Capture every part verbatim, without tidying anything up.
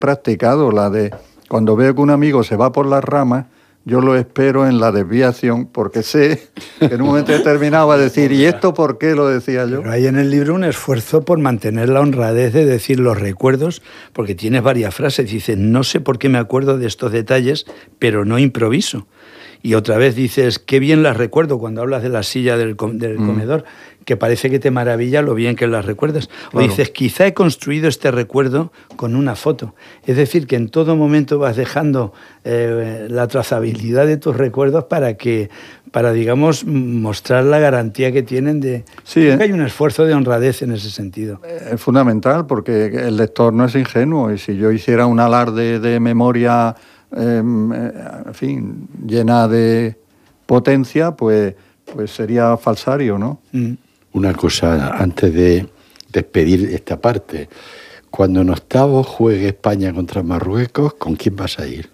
practicado, la de cuando veo que un amigo se va por las ramas, yo lo espero en la desviación, porque sé que en un momento determinado va a decir, ¿y esto por qué lo decía yo? Pero hay en el libro un esfuerzo por mantener la honradez de decir los recuerdos, porque tienes varias frases. Dices, no sé por qué me acuerdo de estos detalles, pero no improviso. Y otra vez dices, qué bien las recuerdo, cuando hablas de la silla del, com- del mm. comedor, que parece que te maravilla lo bien que las recuerdas. Claro. O dices, quizá he construido este recuerdo con una foto. Es decir, que en todo momento vas dejando eh, la trazabilidad de tus recuerdos para que, para, digamos, mostrar la garantía que tienen de... Sí, Creo eh. que hay un esfuerzo de honradez en ese sentido. Es fundamental, porque el lector no es ingenuo, y si yo hiciera un alarde de memoria... Eh, en fin, llena de potencia, pues, pues sería falsario, ¿no? Mm. Una cosa, antes de despedir esta parte, cuando en octavos juegue España contra Marruecos, ¿con quién vas a ir?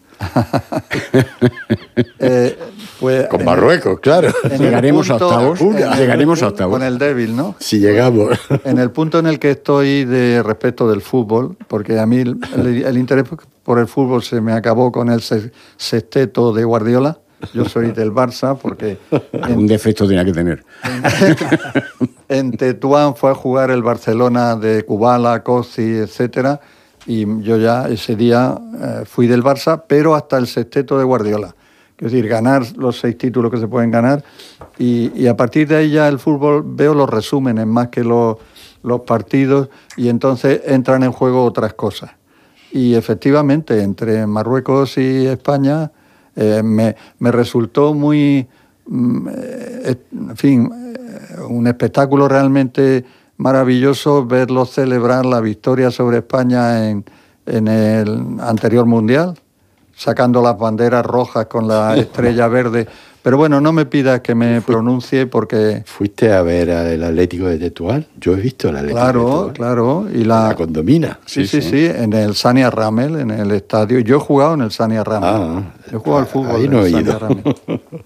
eh, pues con Marruecos, el, claro. Llegaremos punto, a octavos. Una, llegaremos a octavos. Con el débil, ¿no? Si llegamos. En el punto en el que estoy de respecto del fútbol, porque a mí el, el, el interés por el fútbol se me acabó con el sexteto de Guardiola. Yo soy del Barça porque... En, un defecto tenía que tener. En, en Tetuán fue a jugar el Barcelona de Kubala, Cosi, etcétera, y yo ya ese día eh, fui del Barça, pero hasta el sexteto de Guardiola. Es decir, ganar los seis títulos que se pueden ganar, y, y a partir de ahí ya el fútbol veo los resúmenes más que los, los partidos, y entonces entran en juego otras cosas. Y efectivamente, entre Marruecos y España... Eh, me, me resultó muy, eh, en fin, eh, un espectáculo realmente maravilloso verlos celebrar la victoria sobre España en, en el anterior Mundial, sacando las banderas rojas con la estrella verde. Pero bueno, no me pidas que me pronuncie porque... ¿Fuiste a ver al Atlético de Tetuán? Yo he visto al Atlético claro, de Tetuán. Claro, claro. Y la... la condomina. Sí, sí, sí, sí, en el Sania Ramel, en el estadio. Yo he jugado en el Sania Ramel. Ah, yo he jugado al fútbol ahí no en he el Sania ido. Ramel.